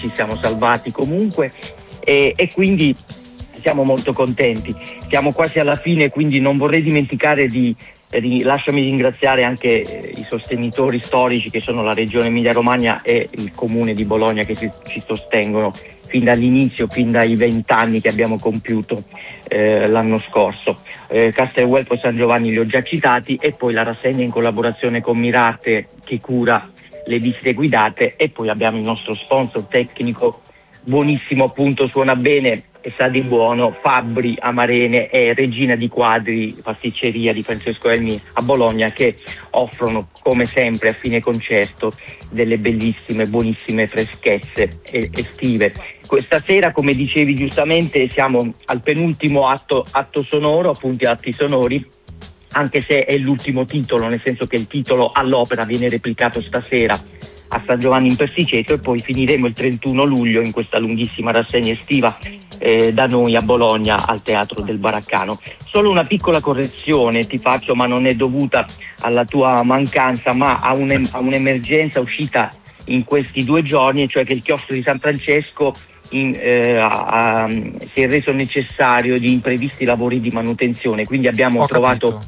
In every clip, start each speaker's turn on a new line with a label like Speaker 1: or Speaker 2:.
Speaker 1: ci siamo salvati comunque e quindi siamo molto contenti. Siamo quasi alla fine, quindi non vorrei dimenticare lasciami ringraziare anche i sostenitori storici che sono la Regione Emilia-Romagna e il Comune di Bologna che ci sostengono fin dall'inizio, fin dai 20 anni che abbiamo compiuto l'anno scorso. Castelvolpo e San Giovanni li ho già citati, e poi la rassegna in collaborazione con Mirarte che cura le visite guidate, e poi abbiamo il nostro sponsor tecnico buonissimo, appunto, suona bene e sa di buono, Fabbri Amarene e Regina di Quadri, pasticceria di Francesco Elmi a Bologna, che offrono come sempre a fine concerto delle bellissime, buonissime freschezze estive. Questa sera, come dicevi giustamente, siamo al penultimo atto sonoro, appunto atti sonori, anche se è l'ultimo titolo, nel senso che il titolo all'opera viene replicato stasera a San Giovanni in Persiceto, e poi finiremo il 31 luglio in questa lunghissima rassegna estiva da noi a Bologna al Teatro del Baraccano. Solo una piccola correzione ti faccio, ma non è dovuta alla tua mancanza, ma a un'emergenza uscita in questi 2 giorni, cioè che il chiostro di San Francesco si è reso necessario di imprevisti lavori di manutenzione, quindi abbiamo trovato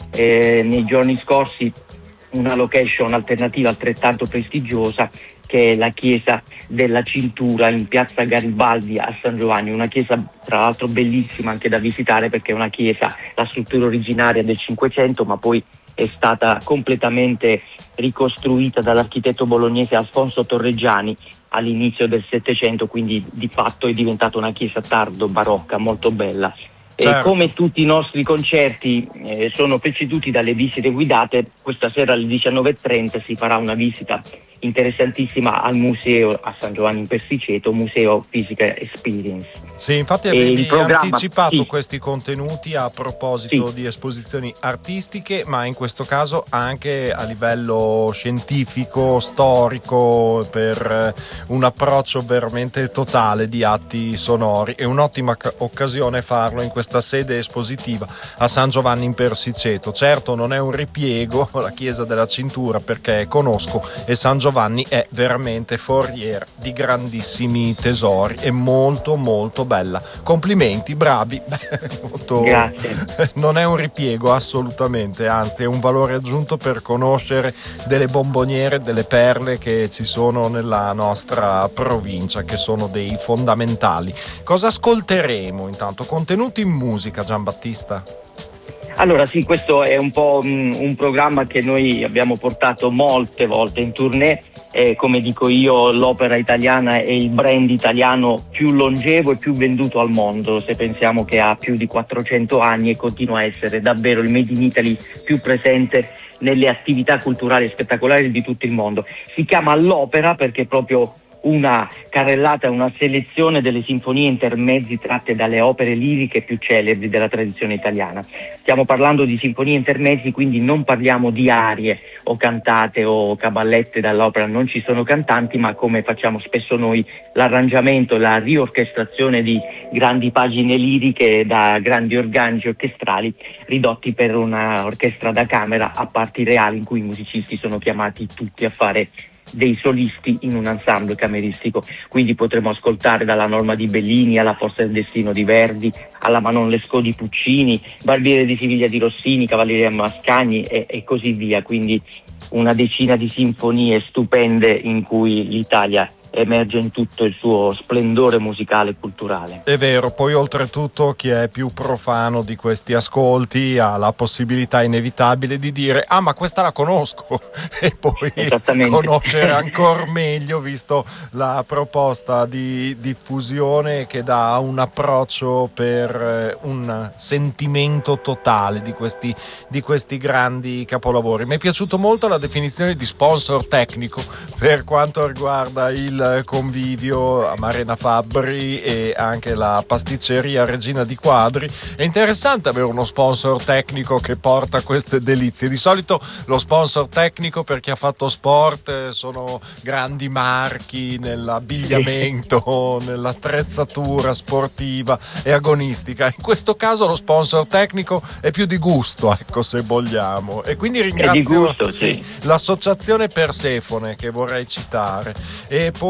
Speaker 1: nei giorni scorsi una location alternativa altrettanto prestigiosa, che è la chiesa della Cintura in piazza Garibaldi a San Giovanni, una chiesa tra l'altro bellissima anche da visitare, perché è una chiesa, la struttura originaria del 500, ma poi è stata completamente ricostruita dall'architetto bolognese Alfonso Torreggiani all'inizio del 700, quindi di fatto è diventata una chiesa tardo barocca molto bella. Certo. E come tutti i nostri concerti sono preceduti dalle visite guidate, questa sera alle 19:30 si farà una visita interessantissima al museo a San Giovanni in Persiceto, Museo Physical Experience.
Speaker 2: Sì, infatti avevi anticipato questi contenuti a proposito di esposizioni artistiche, ma in questo caso anche a livello scientifico, storico, per un approccio veramente totale di atti sonori. È un'ottima occasione farlo in questa sede espositiva a San Giovanni in Persiceto. Certo, non è un ripiego la chiesa della Cintura, perché conosco, e San Giovanni è veramente foriera di grandissimi tesori, è molto molto bella. Complimenti, bravi. Molto...
Speaker 1: Grazie.
Speaker 2: Non è un ripiego assolutamente, anzi è un valore aggiunto per conoscere delle bomboniere, delle perle che ci sono nella nostra provincia, che sono dei fondamentali. Cosa ascolteremo intanto? Contenuti in musica, Giambattista?
Speaker 1: Allora sì, questo è un po' un programma che noi abbiamo portato molte volte in tournée. Come dico io, l'opera italiana è il brand italiano più longevo e più venduto al mondo, se pensiamo che ha più di 400 anni e continua a essere davvero il Made in Italy più presente nelle attività culturali e spettacolari di tutto il mondo. Si chiama l'opera perché è proprio una carrellata, una selezione delle sinfonie intermezzi tratte dalle opere liriche più celebri della tradizione italiana. Stiamo parlando di sinfonie intermezzi, quindi non parliamo di arie o cantate o caballette dall'opera, non ci sono cantanti, ma come facciamo spesso noi, l'arrangiamento, la riorchestrazione di grandi pagine liriche da grandi organici orchestrali ridotti per una orchestra da camera a parti reali, in cui i musicisti sono chiamati tutti a fare dei solisti in un ensemble cameristico. Quindi potremo ascoltare dalla Norma di Bellini alla Forza del Destino di Verdi, alla Manon Lescaut di Puccini, Barbiere di Siviglia di Rossini, Cavalleria Mascagni e così via. Quindi una decina di sinfonie stupende in cui l'Italia emerge in tutto il suo splendore musicale e culturale.
Speaker 2: È vero, poi oltretutto chi è più profano di questi ascolti ha la possibilità inevitabile di dire ma questa la conosco e poi conoscere ancora meglio, visto la proposta di diffusione che dà un approccio per un sentimento totale di questi grandi capolavori. Mi è piaciuto molto la definizione di sponsor tecnico per quanto riguarda il convivio a Marina Fabbri e anche la pasticceria Regina di Quadri. È interessante avere uno sponsor tecnico che porta queste delizie. Di solito lo sponsor tecnico per chi ha fatto sport sono grandi marchi nell'abbigliamento, nell'attrezzatura sportiva e agonistica. In questo caso lo sponsor tecnico è più di gusto, ecco, se vogliamo. E quindi ringrazio l'associazione Persefone, che vorrei citare, e poi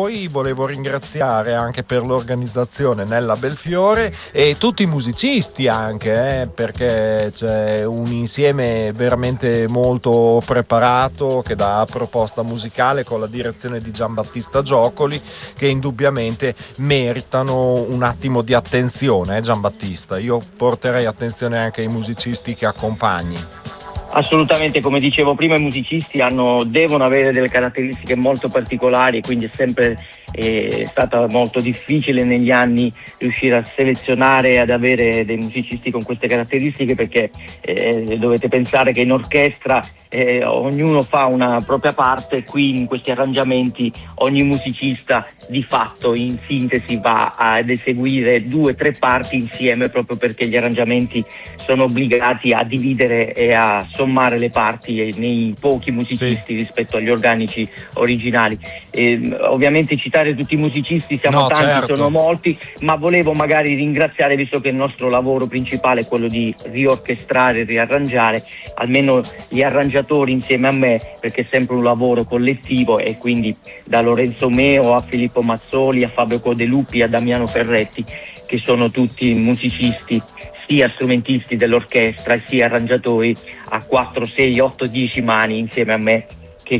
Speaker 2: poi volevo ringraziare anche per l'organizzazione Nella Belfiore e tutti i musicisti anche, perché c'è un insieme veramente molto preparato che dà proposta musicale con la direzione di Giambattista Giocoli, che indubbiamente meritano un attimo di attenzione, Giambattista. Io porterei attenzione anche ai musicisti che accompagni.
Speaker 1: Assolutamente, come dicevo prima, i musicisti devono avere delle caratteristiche molto particolari, quindi è sempre stata molto difficile negli anni riuscire a selezionare, ad avere dei musicisti con queste caratteristiche, perché dovete pensare che in orchestra ognuno fa una propria parte, qui in questi arrangiamenti ogni musicista di fatto in sintesi va ad eseguire 2 o 3 parti insieme, proprio perché gli arrangiamenti sono obbligati a dividere e a sommare le parti nei pochi musicisti rispetto agli organici originali. Ovviamente citare tutti i musicisti, siamo tanti, certo. Sono molti, ma volevo magari ringraziare, visto che il nostro lavoro principale è quello di riorchestrare e riarrangiare, almeno gli arrangiatori insieme a me, perché è sempre un lavoro collettivo, e quindi da Lorenzo Meo a Filippo Mazzoli a Fabio Codeluppi a Damiano Ferretti, che sono tutti musicisti, sia strumentisti dell'orchestra sia arrangiatori a 4, 6, 8, 10 mani insieme a me, che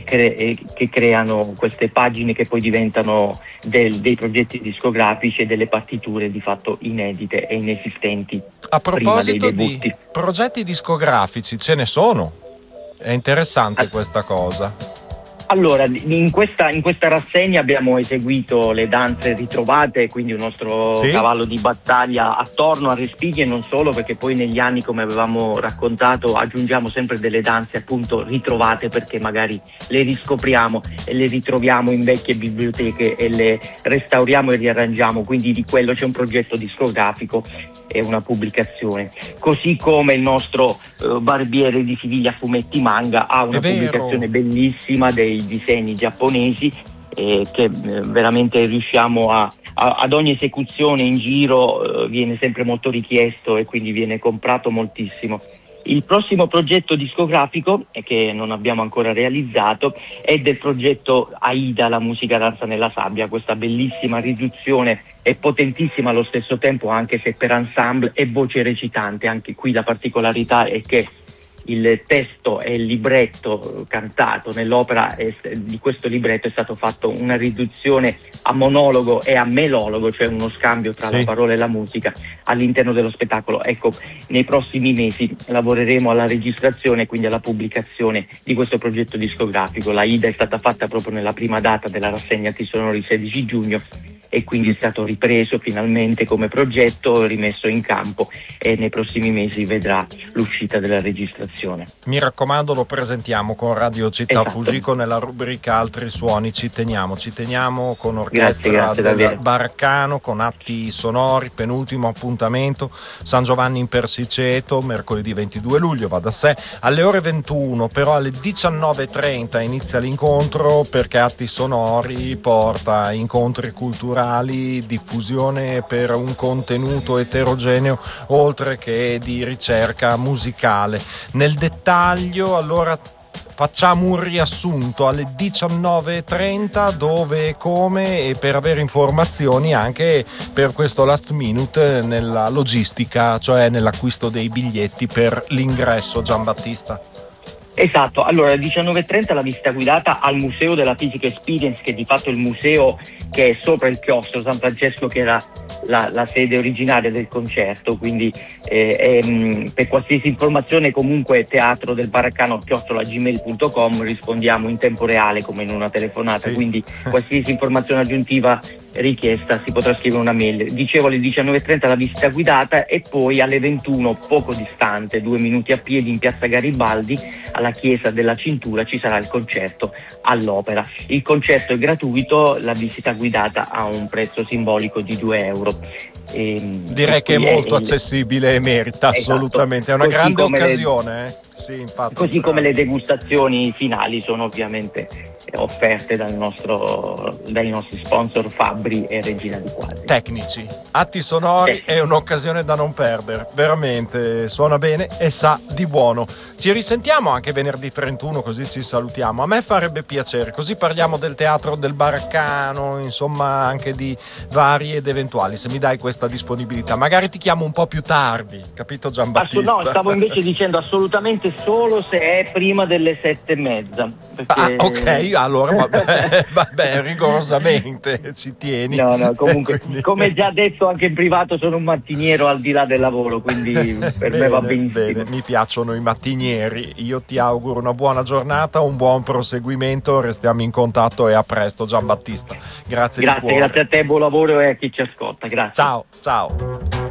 Speaker 1: creano queste pagine che poi diventano dei progetti discografici e delle partiture di fatto inedite e inesistenti.
Speaker 2: A proposito di progetti discografici, ce ne sono? È interessante questa cosa.
Speaker 1: Allora, in questa rassegna abbiamo eseguito le danze ritrovate, quindi un nostro cavallo di battaglia attorno a Respighi, e non solo, perché poi negli anni, come avevamo raccontato, aggiungiamo sempre delle danze appunto ritrovate, perché magari le riscopriamo e le ritroviamo in vecchie biblioteche e le restauriamo e riarrangiamo, quindi di quello c'è un progetto discografico e una pubblicazione. Così come il nostro Barbiere di Siviglia Fumetti Manga ha una pubblicazione bellissima dei disegni giapponesi, che veramente riusciamo ad ogni esecuzione in giro viene sempre molto richiesto e quindi viene comprato moltissimo. Il prossimo progetto discografico, che non abbiamo ancora realizzato, è del progetto Aida, la musica danza nella sabbia, questa bellissima riduzione e potentissima allo stesso tempo, anche se per ensemble e voce recitante. Anche qui la particolarità è che il testo e il libretto cantato nell'opera di questo libretto è stato fatto una riduzione a monologo e a melologo, cioè uno scambio tra la parola e la musica all'interno dello spettacolo. Ecco, nei prossimi mesi lavoreremo alla registrazione e quindi alla pubblicazione di questo progetto discografico. La Ida è stata fatta proprio nella prima data della rassegna Tisonori, 16 giugno, e quindi è stato ripreso finalmente come progetto, rimesso in campo, e nei prossimi mesi vedrà l'uscita della registrazione.
Speaker 2: Mi raccomando, lo presentiamo con Radio Città Fujiko nella rubrica Altri Suoni. Ci teniamo con orchestra del Baracano, con atti sonori, penultimo appuntamento San Giovanni in Persiceto, mercoledì 22 luglio, va da sé, alle ore 21, però alle 19:30 inizia l'incontro, perché Atti Sonori porta incontri culturali, diffusione per un contenuto eterogeneo oltre che di ricerca musicale. Nel dettaglio, allora, facciamo un riassunto alle 19:30 dove e come, e per avere informazioni anche per questo last minute nella logistica, cioè nell'acquisto dei biglietti per l'ingresso. Giambattista.
Speaker 1: Esatto, allora alle 19:30 la visita guidata al Museo della Physical Experience, che di fatto è il museo che è sopra il chiostro San Francesco, che era la sede originaria del concerto, quindi per qualsiasi informazione comunque teatro del Baracano @gmail.com rispondiamo in tempo reale come in una telefonata, quindi qualsiasi informazione aggiuntiva richiesta si potrà scrivere una mail. Dicevo, alle 19:30 la visita guidata, e poi alle 21, poco distante, 2 minuti a piedi, in piazza Garibaldi alla chiesa della Cintura, ci sarà il concerto all'Opera. Il concerto è gratuito, la visita guidata ha un prezzo simbolico di €2.
Speaker 2: Direi che è molto accessibile e merita assolutamente, è una grande occasione. Sì, infatti,
Speaker 1: così come le degustazioni finali sono ovviamente offerte dai nostri sponsor Fabbri e Regina di Quadri.
Speaker 2: Tecnici, atti sonori, è un'occasione da non perdere, veramente suona bene e sa di buono. Ci risentiamo anche venerdì 31, così ci salutiamo. A me farebbe piacere, così parliamo del teatro del Baraccano, insomma anche di vari ed eventuali, se mi dai questa disponibilità. Magari ti chiamo un po' più tardi, capito Giambattista?
Speaker 1: No, stavo invece dicendo assolutamente solo se è prima delle 7:30. Perché...
Speaker 2: Ok, allora vabbè, rigorosamente ci tieni.
Speaker 1: No, comunque,
Speaker 2: quindi...
Speaker 1: come già detto anche in privato, sono un mattiniero al di là del lavoro, quindi per me va benissimo.
Speaker 2: Bene, mi piacciono i mattinieri. Io ti auguro una buona giornata, un buon proseguimento, restiamo in contatto e a presto Giambattista. Grazie di cuore.
Speaker 1: Grazie a te, buon lavoro e a chi ci ascolta. Grazie.
Speaker 2: Ciao.